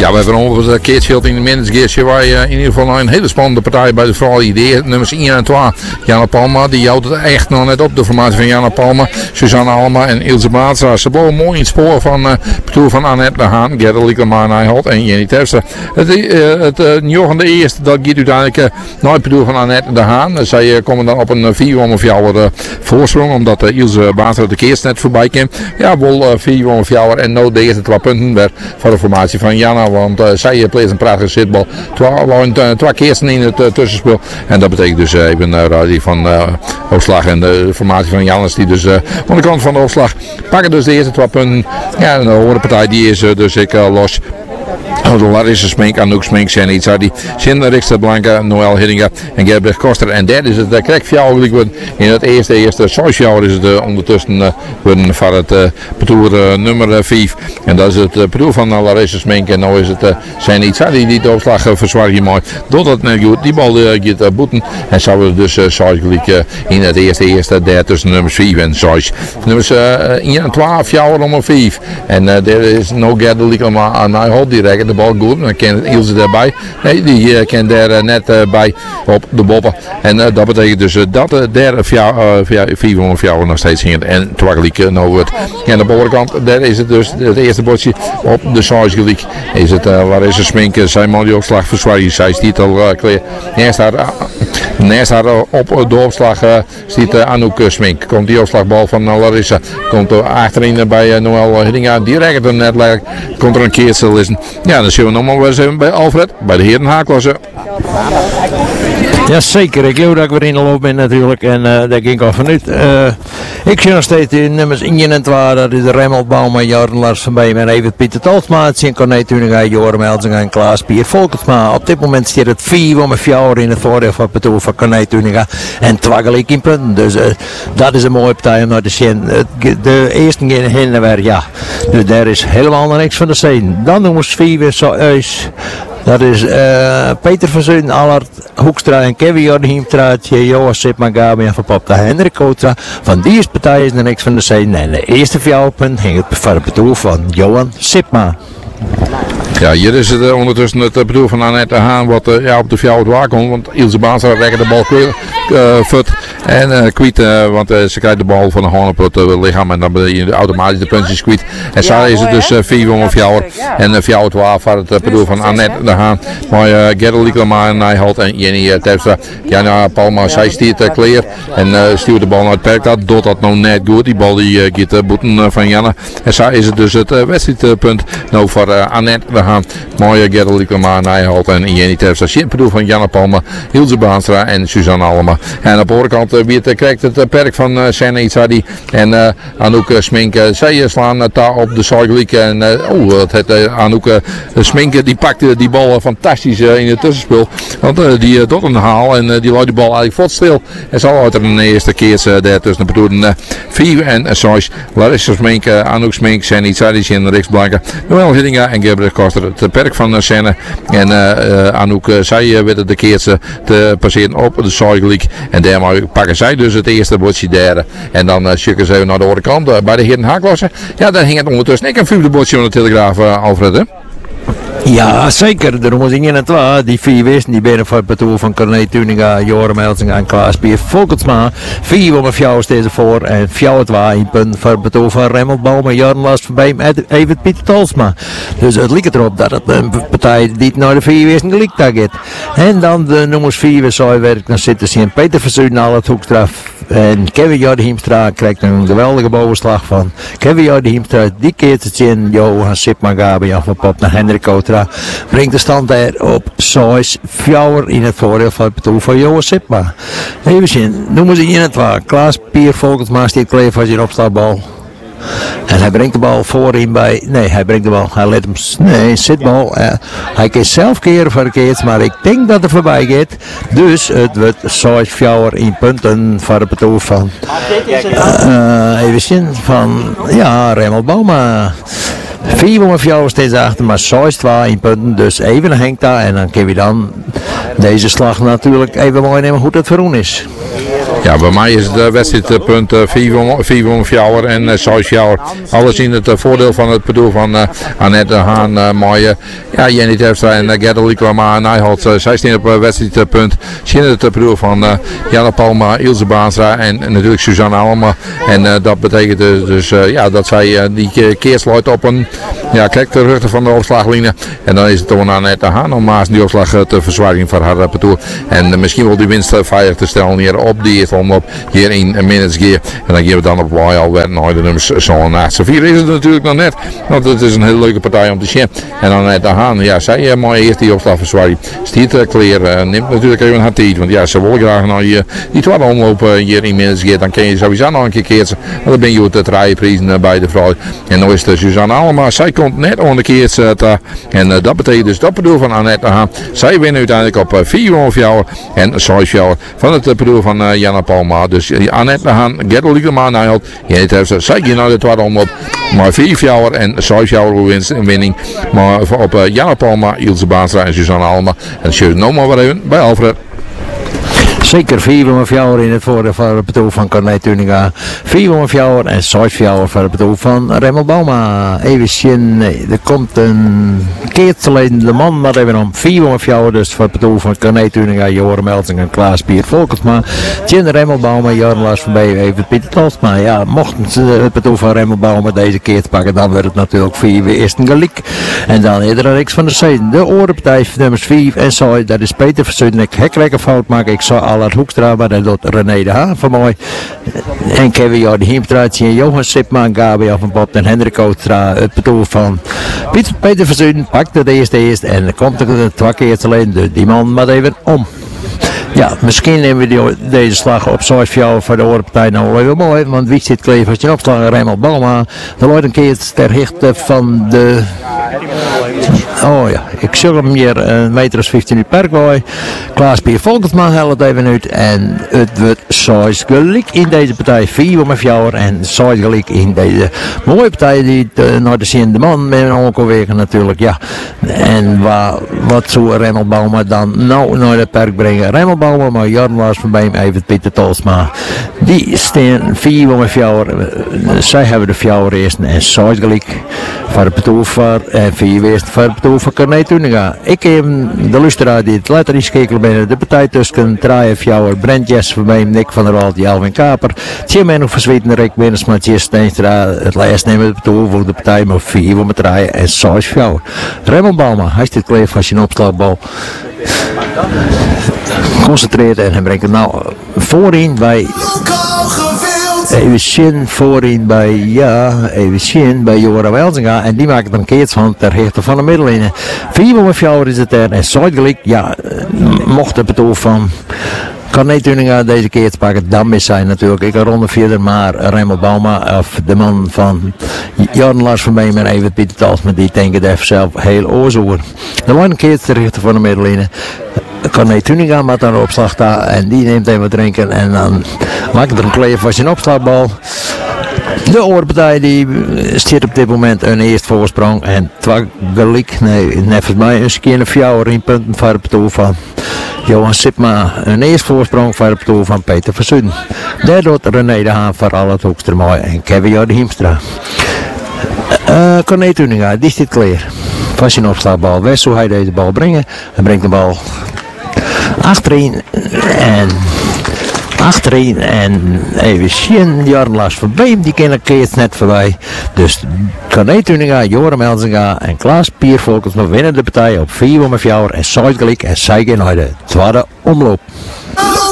Ja, we hebben ongeveer Keertschild in de managersgeertje waar je in ieder geval een hele spannende partij bij de vrouwen idee. Nummers 1 en 2. Jana Palma, die houdt het echt nog net op. De formatie van Jana Palma, Suzanne Alma en Ilse Baatsa. Ze boven mooi in het spoor van Petoer van Annette de Haan, Gerda Liekema Nijholt en Jenny Terpstra. Het njogende eerste, dat gaat uiteindelijk naar Petoer van Annette de Haan. Zij komen dan op een 4-4 voorsprong, omdat Ilse Baatsa de keerst net voorbij kwam. Ja, wel 4-4 en nou de eerste 2 punten weer voor de formatie van Jana, want zij pleegt een prachtige zitbal. 2 keersten in het tussenspel. En dat betekent dus even die van Oostslag en de formatie van Jannes die dus aan de kant van de Oostslag pakken dus de eerste 2 punten. Ja, en de andere partij die is dus los. Larissa Smink, Anouk Smink, Jenny Itzadi, Shinda Rikster Blanca, Noël Hiddinga en Gerbrich Koster. En derde is het correct fjouwelijk in het eerste 6 jaar is het ondertussen van het Petoer nummer 5. En dat is het Petoer van Larissa Smink en nu is het Jenny Itzadi die de opslag verzwaart hier mooi. Doordat het net goed, die bal gaat boeten. En zouden we dus zorgelijk in het eerste derde tussen nummers 5 en 6. Nummers 1 en 12 jaar nummer 5. En daar is no Gerda Liekema Nijholt direct. De bal goed, dan kent Ilse daarbij. Nee, die kent daar net bij op de boppen. En dat betekent dus dat de derde 4 nog steeds ging. En twakkelijk nou het. En aan de overkant, daar is het dus het eerste bordje op de size gelijk. Is het Larissa Smink, zijn man die opslag verzwaart. Zij stiet al klaar. Naast haar op de opslag stiet Anouk Smink. Komt die opslagbal van Larissa. Komt er achterin bij Noël Hiddinga. Direct er net lekker. Komt er een keertje liggen. Ja, dan zien we nog maar weer eens even bij Alfred, bij de heren H-klasse. Jazeker, ik geloof dat ik weer in de loop ben natuurlijk en daar ging ik al vanuit. Ik zie nog steeds in nummers 1 en 2, dat is de Remmelbaum en Jaren Lars van Beem en Evert Pieter Talsma, Sien Corné Tuninga, Joram Elzinga en Klaas Pier Volkersma. Op dit moment staat het 4-4 in het voordeel van Petoer van Corné Tuninga en twaggelijk in punten. Dus dat is een mooie partij om naar te zien. De eerste keer heen en weer, ja. Dus daar is helemaal niks van de scène. Dan noemen ze 4 zoals. Dat is Peter van Zuiden, Allard Hoekstra en Kevin Jordiemtraatje, Joas Sipma, Gabi en Van Popta, Hendrik Kotra. Van die partij is er niks van de scène. En de eerste fjouwpunt ging het voor het bedoel van Johan Sipma. Ja, hier is het ondertussen het bedoel van Annette Haan wat op de fjouw waar komt. Want Ilse Baansa rekken de bal fut en kwijt. Want ze krijgt de bal van de Haan op het lichaam en dan ben je automatisch de puntjes kwijt. En zo is het dus 4 fjouwer. En fjouw 12 van het bedoel van Annette Haan. Maar Gerda Liekema Nijholt en Jenny Terpstra. Jana Palma, zij stiert klaar en stuurt de bal naar het perk. Dat doet dat nou net goed. Die bal die gaat boeten van Janne. En zo is het dus het wedstrijdpunt nou voor Annette Haan. Mooie Gerda Liekema Nijholt en Jenny Terpstra. Bedoel van Janne Palma, Hilse Baanstra en Suzanne Allema. En op de andere kant krijgt het perk van Senna Itzadi en Anouk Smink. Zij slaan daar op de cycliek. En Anouk Smink die pakte die bal fantastisch in het tussenspel. Want die doet een haal en die laat die bal eigenlijk vlot stil. En zo uit er een eerste keer daar tussen de bedoelen 4 en 6. Larissa Smink, Anouk Smink, Senna Itzadi en Riks Blanca. Noël Hiddinga en Gerbrich Koster. Het perk van Senna en Anouk, zij werden de keertje te passeren op de cycliek. En daarmee pakken zij dus het eerste bordje derde. En dan schukken ze even naar de andere kant bij de heren H-klasse. Ja, daar hing het ondertussen ik een 5e bordje van de Telegraaf, Alfred, hè? Ja, zeker. De nummers 1 en 2, die 4 wisten, die binnen voor het betoel van Corné Tuninga, Joram Elzinga en Klaas Pier Volkersma. 4 om een fjouw steeds voor en fjouw 2 in punt voor het betoel van Remmelbaum en Jaren Lars van Beem en Evert Pieter Talsma. Dus het lijkt erop dat het een partij die naar de 4 wisten gelijk gaat. En dan de nummers 4 zou werken, dan zitten ze in Peter van Zuiden, Allard Hoekstra en Kevin Jordiemstra krijgt een geweldige bovenslag van. Kevin Jordiemstra, die keert het in, Johan Sipma, Gabi van Pop naar Hendrik Kotra. Brengt de stand er op 6 fjouwer in het voordeel van het betoel van Johan Sipma. Even zien, noemen ze in het waar. Klaas Pier Volkersma stiet klaar voor zijn opstartbal. En hij brengt de bal voorin bij. Nee, hij brengt de bal. Hij let hem. Nee, zitbal. Hij kan zelf keren voor de keert, maar ik denk dat er voorbij gaat. Dus het wordt 6 fjouwer in punten voor het betoel van. Even zien van. Ja, Remmelbaum. 4 fjouwer steeds achter, maar 6-2 in punten. Dus even een Henkta en dan kunnen we dan deze slag natuurlijk even mooi nemen hoe het voor ons is. Ja, bij mij is het wedstrijdpunt 4 om 4 en 6 jaar. Alles in het voordeel van het bedoel van Annette Haan, Maaien, ja, Jenny Terpstra en Gerda Liekema. En hij had 16 op wedstrijdpunt. Zien het bedoel van Jana Palma, Ilse Baanstra en natuurlijk Suzanne Alma. En dat betekent dus ja, dat zij die keer sluit op een kijk de rug van de opslaglinie. En dan is het gewoon Annette Haan om Maas die opslag te verzwaring van haar bedoel. En misschien wel die winst veilig te stellen hier op die eerste omloop hier in minutes gear. En dan gaan we dan op Royal weer naar de nummers zo'n naast. 4 is het natuurlijk nog net, want het is een hele leuke partij om te zien. En dan Annette Haan, ja, zij mooi eerst die opslagverzwaring. Stiert Kleer neemt natuurlijk even haar tijd, want ja, ze willen graag naar die tweede omloop hier in minutes gear. Dan kun je sowieso nog een keer keertsen. En dan ben je het rijprijzen bij de vrouw. En dan is de Suzanne Alma, zij komt net onderkeerd. En dat betekent dus dat bedoel van Annette Haan. Zij winnen uiteindelijk op 4 jaar en 6 jaar van het bedoel van Jana Palma. Dus Annette Haan, Gerda Liekema, Nijholt. Zij gaan naar de tweede omloop. Maar 4 jaar en 6 jaar winning. Maar op Jana Palma, Ilse Baanstra en Suzanne Alma. En dan zullen we nog maar weer even bij Alfred. Zeker 4 jaar in het voordeel van het bedoel van Corné Tuninga. 4 jaar en 6 jaar voor het bedoel van Remmel Bauma. Even zien, er komt een keertje alleen de man, maar even om 4 jaar dus voor het bedoel van Corné Tuninga, Joram Elsing en Klaas Pier Volkersma. Tjen Remmel Bauma, Jan Lars van Beek, even Pieter Tolsma. Ja, mochten ze het bedoel van Remmel Bauma deze keer te pakken, dan wordt het natuurlijk 4 weer eerst een gelijk. En dan eerder Riks van der Zeden. De orenpartij nummers 4 en 6, dat is Peter Verzuiden. Ik hekrekker fout maken, ik zou Allard Hoekstra, maar dat doet René de Haan van mij. En Kevin Jordi Hiemstraatje en Johan Sipman, Gabriel van Bob en Hendrik Oudstra. Het bedoel van Peter Verzuiden pakt het eerst en dan komt er 2 keer alleen die man maar even om. Ja, misschien nemen we deze slag op 6 jaar voor de orenpartij nou wel even mooi, want wie zit kleef als je opslag Remmel Bauma. Dan wordt een keer ter hichte van de... Oh ja, ik zag hem hier een meter of 15 uur per gooi. Klaas Pier Volkersma helpt even uit. En het wordt 6 gelijk in deze partij. 4 om 4 en 6 gelijk in deze mooie partij. Die naar de zin de man met een onkelwegen natuurlijk. Ja. En wat zou Remmel Bauma dan nou naar het perk brengen? Remmel Bauma, maar Jan was van bij hem even Pieter Tolsma. Die staan 4 om 4. Zij hebben de 4 eerst en 6 gelijk. Voor het bedoel voor en 4 weerst voor het bedoel van Corné Tuninga. Ik heb de luisteraar die het letter schakelen binnen de partij tussen Traai Fjouwer, Brent Jess van mij, Nick van der Wald, Jalvin Kaper, Tjim nog verzweten Rick Binnensma, Tjess Steenstra, het lijst nemen het bedoel voor de partij met 4 voor me draaien en 6 Fjouwer. Remmel Bauma, hij is dit kleef als je een opslagbal concentreert en hij brengt het nou voorin bij even zien voorin bij Joram Elzinga en die maakt er een keertje van ter hichte van de middenlijnen. 4 om 4 is het er en Zuidelijk, ja, mocht het bedoel van Corné Tuninga deze keer te pakken, dan mis hij natuurlijk. Ik ga ronde verder, maar Remmel Bauma of de man van Jan Lars van Beem en even Pieter Talsma, die denken het even zelf heel oorzoer. Dan wordt een keer ter hichte van de middenlijnen. Corné Tuninga maakt dan een opslag daar en die neemt even wat drinken en dan maakt er een kleef voor zijn opslagbal. De oorpartij die stiert op dit moment een eerste voorsprong en 2 gelijk, volgens mij een keer een 4 in punten voor het bedoel van Johan Sipma, een eerste voorsprong voor het bedoel van Peter Verzuiden. Daar doet René de Haan voor al het hoogste mooi en Kevin Jordi Hiemstra. Corné Tuninga, die zit klaar. Van zijn opslagbal, waar zou hij deze bal brengen? Hij brengt de bal achterin en even zien, Jan Lars van Beem, die ken ik net voorbij. Dus Corné Tuninga, Joram Elzinga en Klaas Pier Volkersma winnen de partij op 4 om 4 en Zuidelijk en zij gaan naar de tweede omloop.